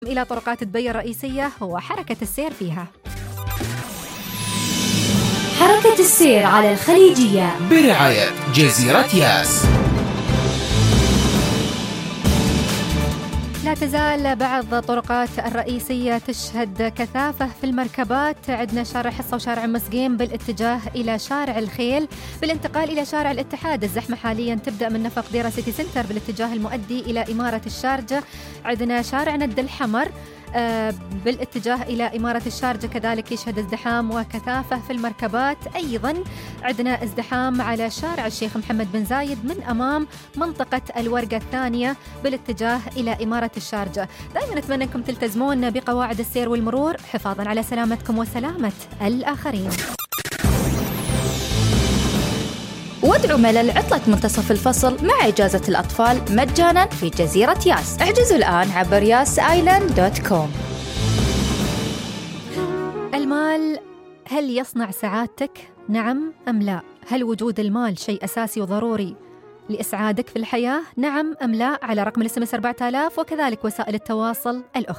إلى طرقات دبي الرئيسية وحركة السير فيها. حركة السير على الخليجية برعاية جزيرة ياس. لا تزال بعض الطرقات الرئيسية تشهد كثافة في المركبات. عندنا شارع حصة وشارع مسقيم بالاتجاه إلى شارع الخيل. بالانتقال إلى شارع الاتحاد الزحمة حاليا تبدأ من نفق ديرة سيتي سنتر بالاتجاه المؤدي إلى إمارة الشارجة. عندنا شارع ند الحمر بالاتجاه إلى إمارة الشارجة كذلك يشهد ازدحام وكثافة في المركبات. أيضا عندنا ازدحام على شارع الشيخ محمد بن زايد من أمام منطقة الورقة الثانية بالاتجاه إلى إمارة الشارجة. دائما أتمنى أنكم تلتزمون بقواعد السير والمرور حفاظا على سلامتكم وسلامة الآخرين. وادعوا ملل عطلة منتصف الفصل مع إجازة الأطفال مجانا في جزيرة ياس. احجزوا الآن عبر yasisland.com. المال هل يصنع سعادتك؟ نعم أم لا؟ هل وجود المال شيء أساسي وضروري لإسعادك في الحياة؟ نعم أم لا؟ على رقم الSMS 4000 وكذلك وسائل التواصل الأخرى.